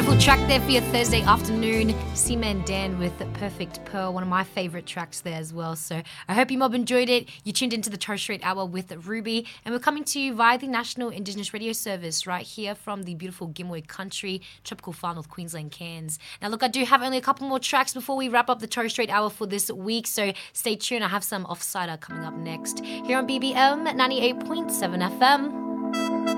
Beautiful track there for your Thursday afternoon. Seaman Dan with Perfect Pearl, one of my favourite tracks there as well. So I hope you mob enjoyed it. You tuned into the Torres Strait Hour with Ruby, and we're coming to you via the National Indigenous Radio Service right here from the beautiful Gimwe country, tropical far north Queensland, Cairns. Now look, I do have only a couple more tracks before we wrap up the Torres Strait Hour for this week, so stay tuned. I have some Offsider coming up next here on BBM at 98.7 FM.